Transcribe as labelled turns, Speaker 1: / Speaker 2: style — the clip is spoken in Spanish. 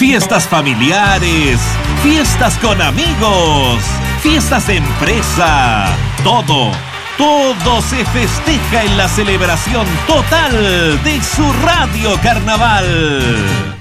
Speaker 1: Fiestas familiares, fiestas con amigos, fiestas de empresa, todo se festeja en la celebración total de su Radio Carnaval.